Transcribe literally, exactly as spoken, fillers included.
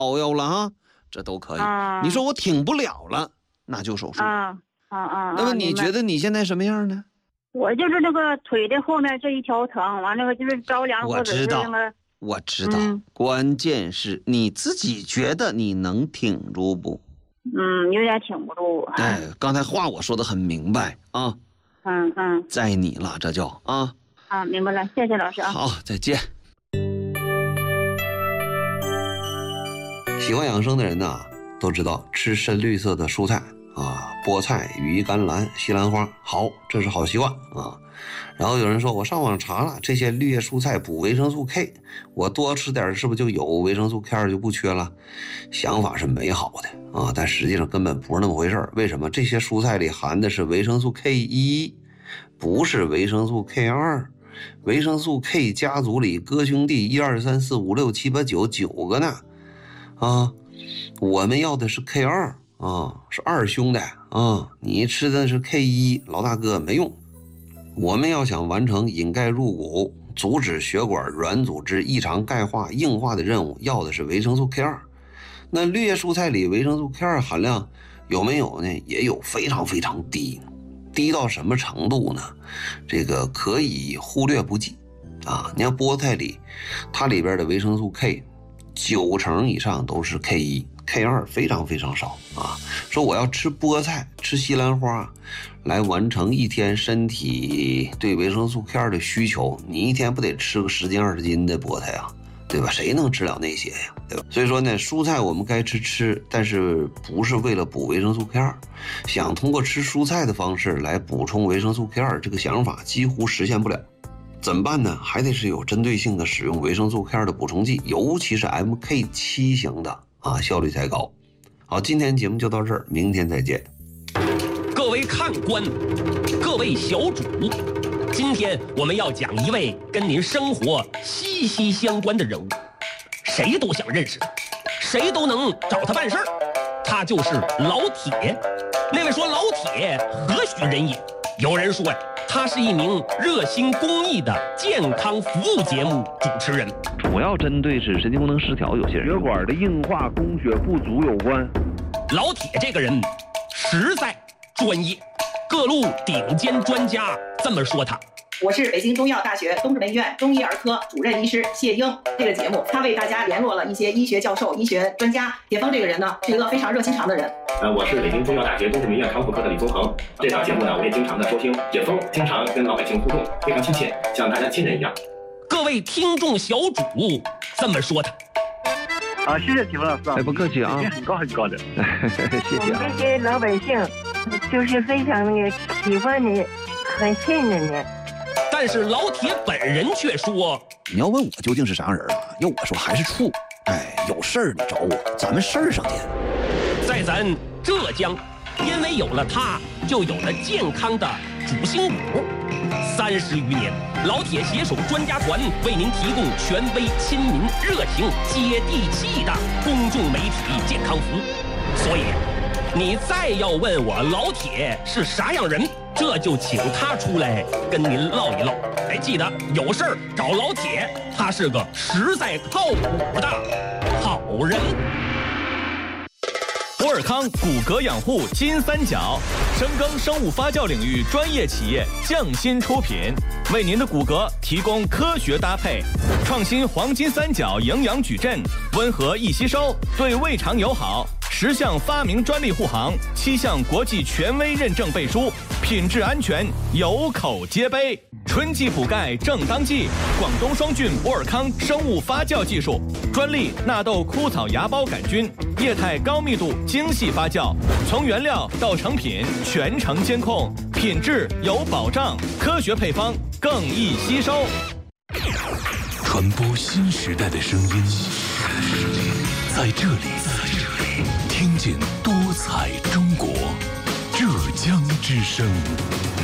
药了哈，这都可以。 啊、 你说我挺不了了，那就手术。 啊啊啊！ 那么你觉得你现在什么样呢？ 我就是那个腿的后面这一条疼，完了就是着凉或者是那个。 我知道， 嗯、 关键是你自己觉得你能挺住不？ 嗯，有点挺不住。 哎，刚才话我说的很明白啊。 嗯嗯。 在你了，这就啊。 啊，明白了，谢谢老师啊。 好，再见。喜欢养生的人呢，都知道吃深绿色的蔬菜啊，菠菜、羽衣甘蓝、西兰花，好，这是好习惯啊。然后有人说，我上网查了，这些绿叶蔬菜补维生素 K， 我多吃点是不是就有维生素 K 二就不缺了？想法是美好的啊，但实际上根本不是那么回事。为什么？这些蔬菜里含的是维生素 K 一，不是维生素 K 二。维生素 K 家族里哥兄弟一二三四五六七八九九个呢，啊，我们要的是 K 二啊，是二兄弟啊，你吃的是 K 一，老大哥没用。我们要想完成引钙入骨、阻止血管软组织异常钙化硬化的任务，要的是维生素 K 二。那绿叶蔬菜里维生素 K 二含量有没有呢？也有，非常非常低，低到什么程度呢？这个可以忽略不计啊！你看菠菜里，它里边的维生素 K 九成以上都是 K 一。K 二非常非常少啊！说我要吃菠菜、吃西兰花，来完成一天身体对维生素 K 二的需求，你一天不得吃个十斤二十斤的菠菜啊，对吧？谁能吃了那些呀，对吧？所以说呢，蔬菜我们该吃吃，但是不是为了补维生素 K 二？想通过吃蔬菜的方式来补充维生素 K 二，这个想法几乎实现不了。怎么办呢？还得是有针对性的使用维生素 K 二的补充剂，尤其是 M K 七 型的。啊，效率才高。好，今天节目就到这儿，明天再见。 各位看官，各位小主，今天我们要讲一位跟您生活息息相关的人物，谁都想认识他，谁都能找他办事儿，他就是老铁。那位说老铁何许人也？有人说呀，他是一名热心公益的健康服务节目主持人， 主要针对是神经功能失调有些人血管的硬化、供血不足有关。 老铁这个人实在专业，各路顶尖专家这么说他。 我是北京中医药大学东直门医院中医儿科主任医师谢英。这个节目他为大家联络了一些医学教授、医学专家。铁峰这个人呢，是一个非常热心肠的人。 呃，我是北京中医药大学东直门医院康复科的李宗恒。这档节目呢，我也经常的收听。铁峰经常跟老百姓互动，非常亲切，像大家亲人一样。 各位听众小主这么说他。 啊，谢谢铁峰老师啊！ 哎，不客气啊， 很高很高的， 谢谢啊。 我们这些老百姓就是非常那个喜欢你，很信任你。 但是老铁本人却说：“ 你要问我究竟是啥人啊？要我说还是处。哎，有事儿你找我，咱们事儿上见。” 在咱浙江，因为有了他，就有了健康的主心骨。三十余年，老铁携手专家团为您提供权威、亲民、热情、接地气的公众媒体健康服务。所以，你再要问我老铁是啥样人，这就请他出来跟您唠一唠。哎，记得有事儿找老铁，他是个实在靠谱的好人。 博尔康骨骼养护金三角，深耕生物发酵领域专业企业匠心出品，为您的骨骼提供科学搭配，创新黄金三角营养矩阵，温和易吸收，对胃肠友好，十项发明专利护航，七项国际权威认证背书，品质安全有口皆碑。春季补钙正当季，广东双菌博尔康生物发酵技术，专利纳豆枯草芽孢杆菌，液态高密度精细发酵，从原料到成品全程监控，品质有保障，科学配方更易吸收。 传播新时代的声音，在这里，听见多彩中国，浙江之声。